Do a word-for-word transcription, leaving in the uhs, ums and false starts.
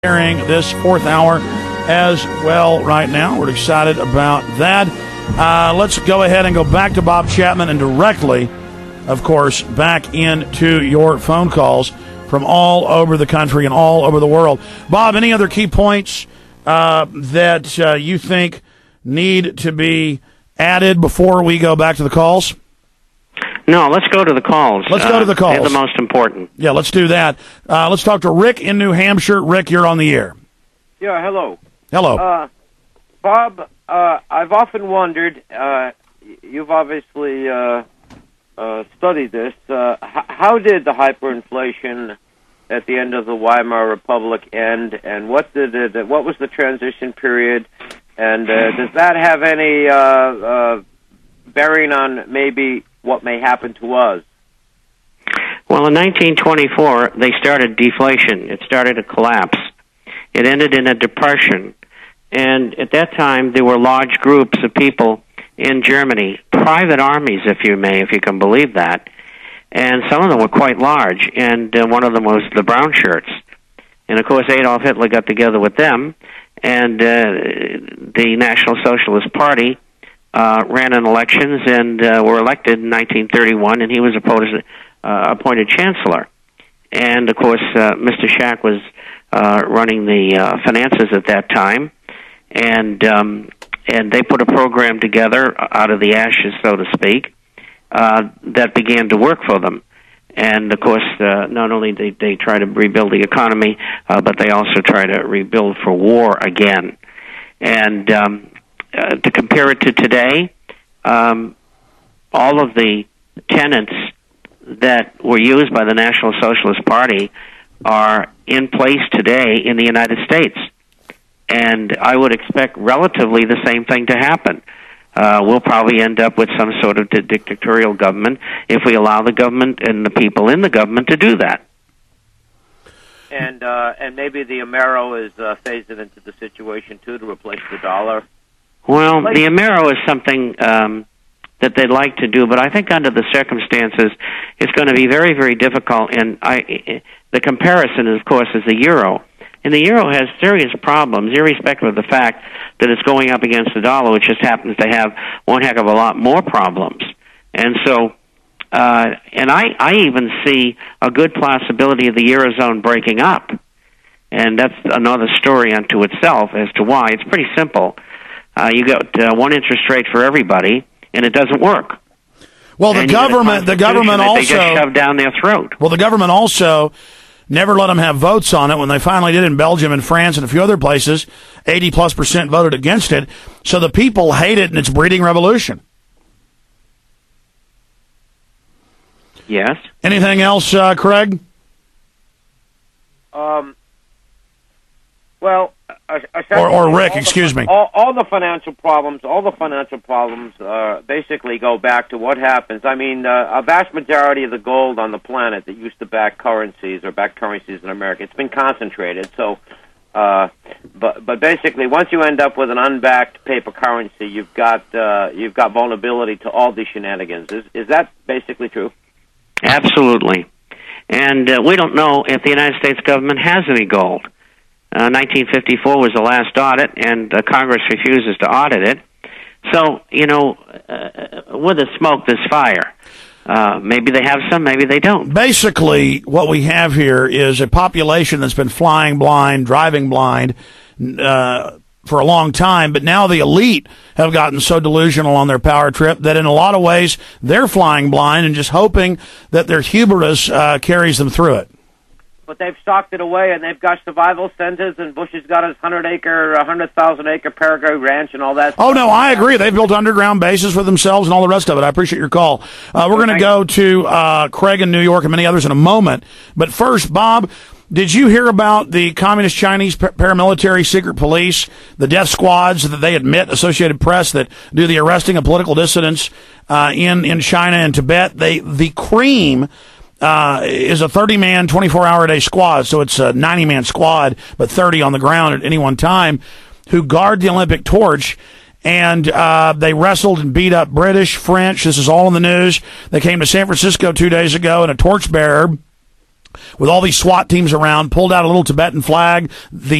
Airing this fourth hour as well right now. We're excited about that. Uh, let's go ahead and go back to Bob Chapman and directly, of course, back into your phone calls from all over the country and all over the world. Bob, any other key points uh, that uh, you think need to be added before we go back to the calls? No, let's go to the calls. Let's go to the calls. Uh, they're the most important. Yeah, let's do that. Uh, let's talk to Rick in New Hampshire. Rick, you're on the air. Yeah, hello. Hello. Uh, Bob, uh, I've often wondered, uh, you've obviously uh, uh, studied this, uh, h- how did the hyperinflation at the end of the Weimar Republic end, and what did it, what was the transition period, and uh, does that have any uh, uh, bearing on maybe what may happen to us? Well, in nineteen twenty-four, they started deflation. It started a collapse. It ended in a depression. And at that time, there were large groups of people in Germany, private armies, if you may, if you can believe that. And some of them were quite large, and uh, one of them was the Brown Shirts. And, of course, Adolf Hitler got together with them, and uh, the National Socialist Party Uh, ran in elections and uh, were elected in nineteen thirty-one, and he was opposed, uh, appointed chancellor. And, of course, uh, Mister Schack was uh, running the uh, finances at that time, and um, and they put a program together out of the ashes, so to speak, uh, that began to work for them. And, of course, uh, not only did they try to rebuild the economy, uh, but they also try to rebuild for war again. And um, Uh, to compare it to today, um, all of the tenets that were used by the National Socialist Party are in place today in the United States. And I would expect relatively the same thing to happen. Uh, we'll probably end up with some sort of di- dictatorial government if we allow the government and the people in the government to do that. And uh, and maybe the Amero is uh, phased into the situation, too, to replace the dollar. Well, the Amero is something um, that they'd like to do, but I think under the circumstances, it's going to be very, very difficult. And I, the comparison, of course, is the euro. And the euro has serious problems, irrespective of the fact that it's going up against the dollar, which just happens to have one heck of a lot more problems. And so, uh, and I, I even see a good possibility of the Eurozone breaking up. And that's another story unto itself as to why. It's pretty simple. Uh, you got uh, one interest rate for everybody, and it doesn't work. Well, the government, the government also they just shoved down their throat. Well, the government also never let them have votes on it. When they finally did in Belgium and France and a few other places, eighty plus percent voted against it. So the people hate it, and it's breeding revolution. Yes. Anything else, uh, Craig? Um. Well. Or, or Rick, excuse the, me. All, all the financial problems, all the financial problems, uh, basically go back to what happens. I mean, uh, a vast majority of the gold on the planet that used to back currencies or back currencies in America, it's been concentrated. So, uh, but but basically, once you end up with an unbacked paper currency, you've got uh, you've got vulnerability to all these shenanigans. Is is that basically true? Absolutely, and uh, we don't know if the United States government has any gold. Uh, nineteen fifty-four was the last audit, and uh, Congress refuses to audit it. So, you know, uh, with the smoke, there's fire. Uh, maybe they have some, maybe they don't. Basically, what we have here is a population that's been flying blind, driving blind uh, for a long time, but now the elite have gotten so delusional on their power trip that in a lot of ways they're flying blind and just hoping that their hubris uh, carries them through it. But they've stocked it away, and they've got survival centers, and Bush has got his hundred-acre, one hundred thousand acre Paraguay ranch and all that. Oh, no, I agree. They've built underground bases for themselves and all the rest of it. I appreciate your call. Uh, we're going to go to uh, Craig in New York and many others in a moment. But first, Bob, did you hear about the Communist Chinese paramilitary secret police, the death squads that they admit, Associated Press, that do the arresting of political dissidents uh, in, in China and Tibet? They the cream Uh, is a thirty-man, twenty-four hour a day squad, so it's a ninety-man squad, but thirty on the ground at any one time, who guard the Olympic torch, and uh, they wrestled and beat up British, French. This is all in the news. They came to San Francisco two days ago, and a torchbearer with all these SWAT teams around, pulled out a little Tibetan flag. The